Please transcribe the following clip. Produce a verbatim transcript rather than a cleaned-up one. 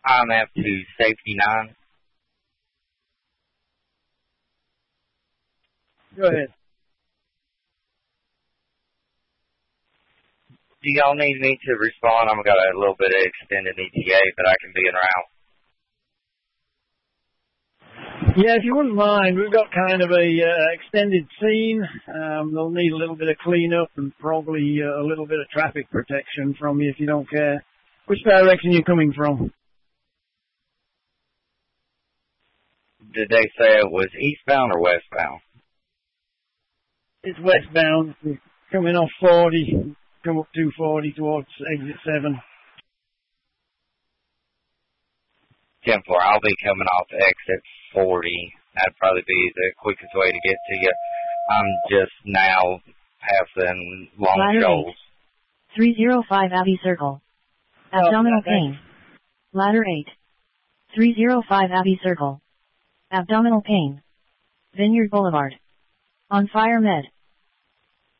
I M F to safety nine. Go ahead. Do y'all need me to respond? I've got a little bit of extended E T A, but I can be en route. Yeah, if you wouldn't mind, we've got kind of a uh, extended scene. Um, they'll need a little bit of cleanup and probably uh, a little bit of traffic protection from you if you don't care. Which direction are you coming from? Did they say it was eastbound or westbound? It's westbound. We're coming off forty, come up two forty towards exit seven. ten four, I'll be coming off exit forty. That'd probably be the quickest way to get to you. I'm just now passing Long Ladder Shoals. eight. three oh five Abbey Circle. Abdominal Oh, pain. Ladder eight. three oh five Abbey Circle. Abdominal pain. Vineyard Boulevard. On fire med.